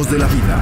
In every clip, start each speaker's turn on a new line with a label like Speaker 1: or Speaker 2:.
Speaker 1: Caminos de la Vida.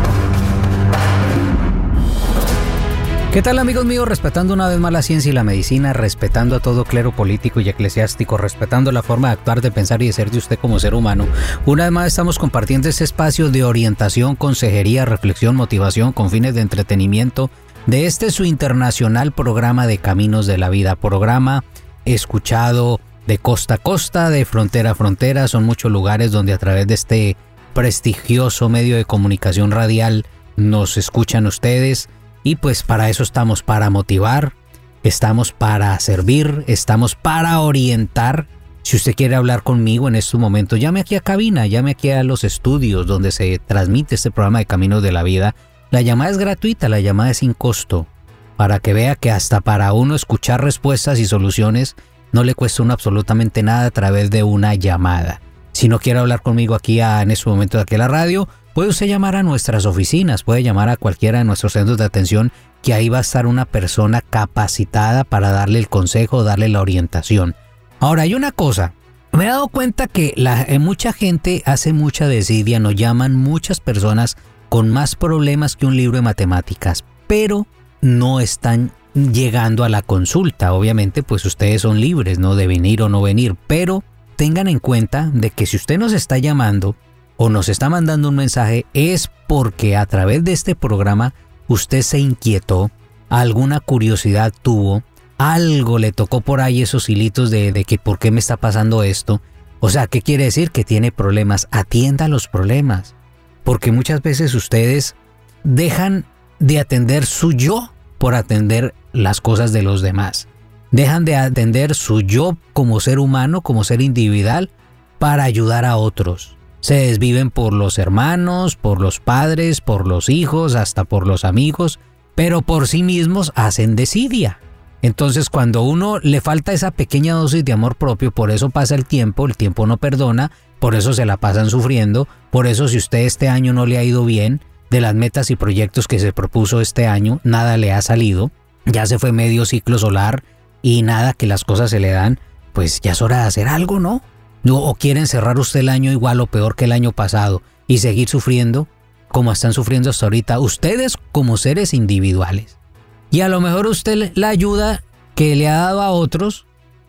Speaker 2: ¿Qué tal, amigos míos? Respetando una vez más la ciencia y la medicina, respetando a todo clero político y eclesiástico, respetando la forma de actuar, de pensar y de ser de usted como ser humano. Una vez más estamos compartiendo este espacio de orientación, consejería, reflexión, motivación con fines de entretenimiento de este su internacional programa de Caminos de la Vida. Programa escuchado de costa a costa, de frontera a frontera. Son muchos lugares donde a través de este prestigioso medio de comunicación radial nos escuchan ustedes. Y pues para eso estamos, para motivar, estamos para servir, estamos para orientar. Si usted quiere hablar conmigo en este momento, llame aquí a cabina, llame aquí a los estudios donde se transmite este programa de Caminos de la Vida. La llamada es gratuita, la llamada es sin costo, para que vea que hasta para uno escuchar respuestas y soluciones no le cuesta uno absolutamente nada a través de una llamada. Si no quiere hablar conmigo aquí en este momento de aquí a la radio, puede usted llamar a nuestras oficinas, puede llamar a cualquiera de nuestros centros de atención, que ahí va a estar una persona capacitada para darle el consejo, darle la orientación. Ahora, hay una cosa, me he dado cuenta que mucha gente hace mucha desidia, nos llaman muchas personas con más problemas que un libro de matemáticas, pero no están llegando a la consulta. Obviamente, pues ustedes son libres, ¿no?, de venir o no venir, pero tengan en cuenta de que si usted nos está llamando o nos está mandando un mensaje, es porque a través de este programa usted se inquietó, alguna curiosidad tuvo, algo le tocó por ahí esos hilitos de que por qué me está pasando esto. O sea, ¿qué quiere decir? Que tiene problemas. Atienda los problemas, porque muchas veces ustedes dejan de atender su yo por atender las cosas de los demás. Dejan de atender su yo como ser humano, como ser individual, para ayudar a otros. Se desviven por los hermanos, por los padres, por los hijos, hasta por los amigos, pero por sí mismos hacen desidia. Entonces, cuando uno le falta esa pequeña dosis de amor propio, por eso pasa el tiempo no perdona, por eso se la pasan sufriendo, por eso si usted este año no le ha ido bien, de las metas y proyectos que se propuso este año, nada le ha salido, ya se fue medio ciclo solar y nada que las cosas se le dan, pues ya es hora de hacer algo, ¿no? ¿O quieren cerrar usted el año igual o peor que el año pasado y seguir sufriendo como están sufriendo hasta ahorita ustedes como seres individuales? Y a lo mejor usted la ayuda que le ha dado a otros